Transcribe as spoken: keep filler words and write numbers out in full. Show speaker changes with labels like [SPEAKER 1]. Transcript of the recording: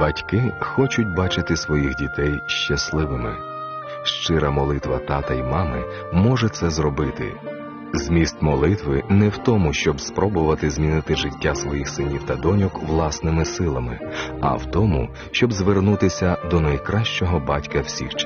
[SPEAKER 1] Батьки хочуть бачити своїх дітей щасливими. Щира молитва тата й мами може це зробити. Зміст молитви не в тому, щоб спробувати змінити життя своїх синів та доньок власними силами, а в тому, щоб звернутися до найкращого батька всіх часів.